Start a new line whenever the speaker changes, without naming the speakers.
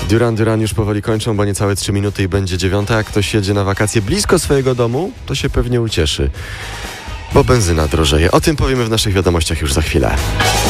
Duran Duran już powoli kończą, bo niecałe 3 minuty i będzie 9. Jak ktoś jedzie na wakacje blisko swojego domu, to się pewnie ucieszy, bo benzyna drożeje. O tym powiemy w naszych wiadomościach już za chwilę.